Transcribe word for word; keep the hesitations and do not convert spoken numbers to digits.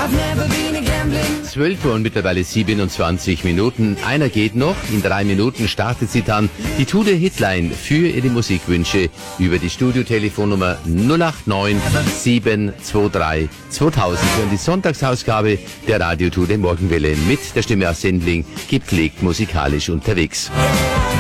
zwölf Uhr und mittlerweile siebenundzwanzig Minuten. Einer geht noch. In drei Minuten startet sie dann die Tude Hitline für Ihre Musikwünsche über die Studiotelefonnummer null acht neun sieben zwei drei zweitausend. Und die Sonntagsausgabe der Radio Tude Morgenwelle mit der Stimme aus Sendling gepflegt musikalisch unterwegs.